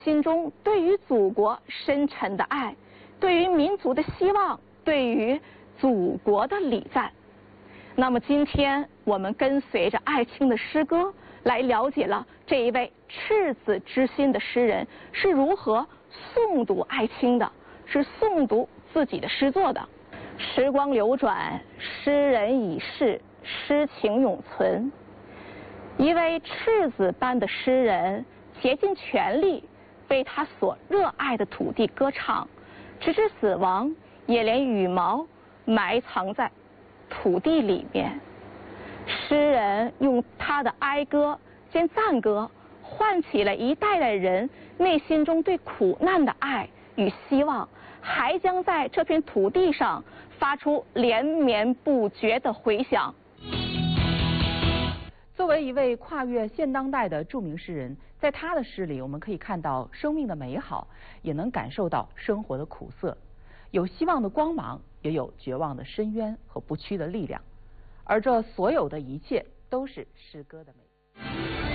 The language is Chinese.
心中对于祖国深沉的爱，对于民族的希望，对于祖国的礼赞。那么今天我们跟随着艾青的诗歌，来了解了这一位赤子之心的诗人是如何诵读艾青的，是诵读自己的诗作的。时光流转，诗人已逝，诗情永存。一位赤子般的诗人，竭尽全力为他所热爱的土地歌唱，直至死亡也连羽毛埋藏在土地里面。诗人用他的哀歌兼赞歌，唤起了一代代人内心中对苦难的爱与希望，还将在这片土地上发出连绵不绝的回响。 作为一位跨越现当代的著名诗人，在他的诗里，我们可以看到生命的美好，也能感受到生活的苦涩，有希望的光芒，也有绝望的深渊和不屈的力量。而这所有的一切，都是诗歌的美。